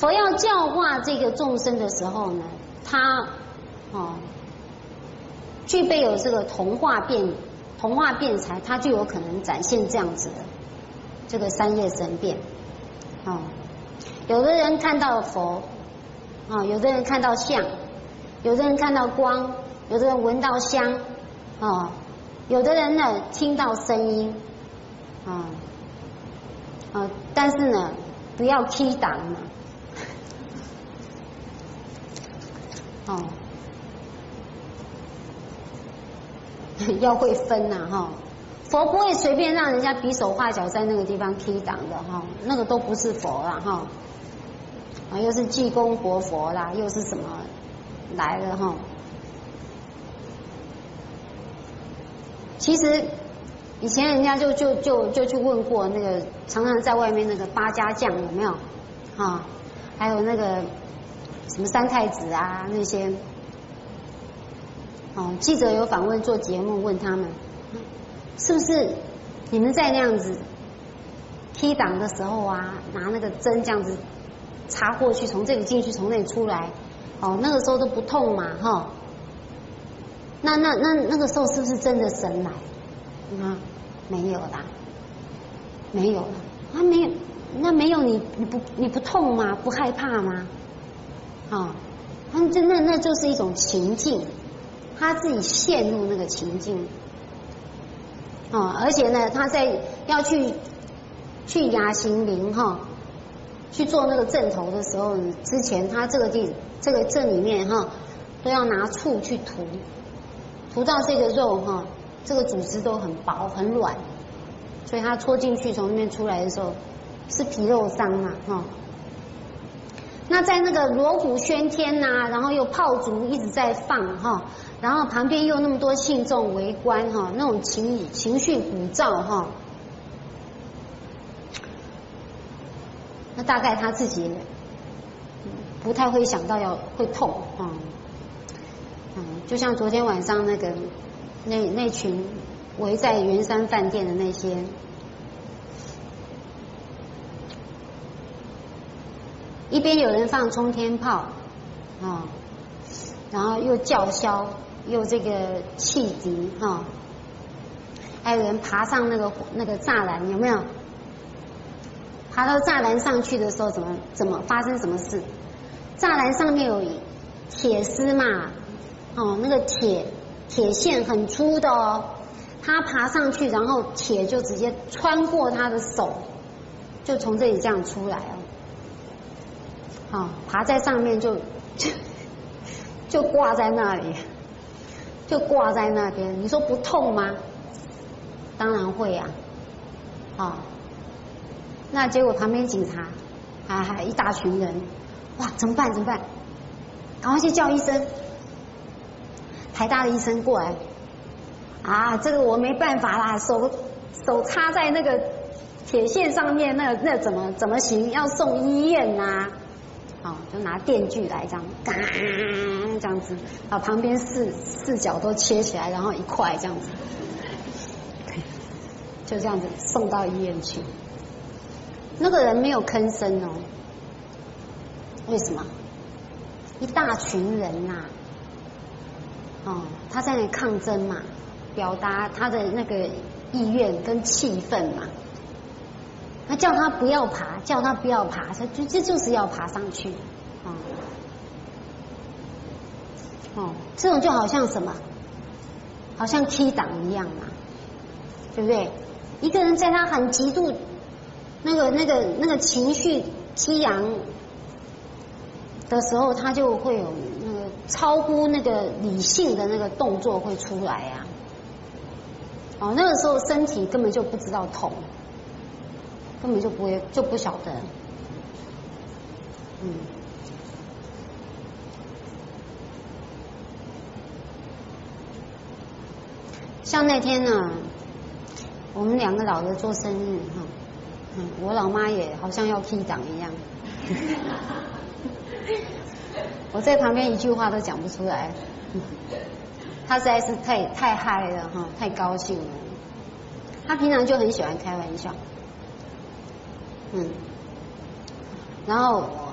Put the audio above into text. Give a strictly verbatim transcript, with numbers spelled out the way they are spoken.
佛要教化这个众生的时候呢，他哦具备有这个同化辩同化辩才，他就有可能展现这样子的这个三业神变。哦，有的人看到佛，啊、哦，有的人看到相，有的人看到光，有的人闻到香，啊、哦，有的人呢听到声音，啊、哦，啊，但是呢不要踢档嘛。哦，要会分呐、啊、哈，佛不会随便让人家比手画脚在那个地方踢档的哈，那个都不是佛啦哈，啊又是济公活佛啦，又是什么来了哈。其实以前人家就就就就去问过那个常常在外面那个八家将有没有啊，还有那个。什么三太子啊那些，哦，记者有访问做节目问他们，是不是你们在那样子踢档的时候啊，拿那个针这样子插过去，从这里进去，从那里出来，哦，那个时候都不痛嘛，哈、哦。那那那那个时候是不是真的神来？啊，没有啦，没有了，啊没有，那没有你你不你不痛吗？不害怕吗？啊，他就那那就是一种情境，他自己陷入那个情境，啊，而且呢，他在要去去牙行灵哈，去做那个正头的时候，之前他这个地这个这里面哈，都要拿醋去涂，涂到这个肉哈，这个组织都很薄很软，所以他戳进去从那边出来的时候是皮肉伤嘛哈。那在那个锣鼓喧天呐、啊，然后又炮竹一直在放哈，然后旁边又那么多信众围观哈，那种情情绪鼓噪哈，那大概他自己不太会想到要会痛啊，嗯，就像昨天晚上那个那那群围在圆山饭店的那些。一边有人放冲天炮，啊、哦，然后又叫嚣，又这个汽笛，哈、哦，还有人爬上那个那个栅栏，有没有？爬到栅栏上去的时候，怎么怎么发生什么事？栅栏上面有铁丝嘛，哦，那个铁铁线很粗的哦，他爬上去，然后铁就直接穿过他的手，就从这里这样出来哦。哦，爬在上面就就就挂在那里，就挂在那边。你说不痛吗？当然会呀、啊。啊、哦，那结果旁边警察还还一大群人，哇，怎么办？怎么办？赶快去叫医生，台大的医生过来。啊，这个我没办法啦，手手插在那个铁线上面，那那怎么怎么行？要送医院呐、啊。哦，就拿电锯来这样，嘎这样子，把旁边四四角都切起来，然后一块这样子，就这样子送到医院去。那个人没有吭声哦，为什么？一大群人呐、啊，哦，他在那抗争嘛，表达他的那个意愿跟气氛嘛。他叫他不要爬，叫他不要爬，他就这就是要爬上去，哦，哦，这种就好像什么，好像踢档一样嘛，对不对？一个人在他很极度那个那个那个情绪激昂的时候，他就会有那个超乎那个理性的那个动作会出来啊，哦，那个时候身体根本就不知道痛。根本就不会就不晓得，嗯，像那天呢，我们两个老的做生日哈，嗯，我老妈也好像要踢档一样，我在旁边一句话都讲不出来，她实在是太太嗨了哈，太高兴了，她平常就很喜欢开玩笑。嗯，然后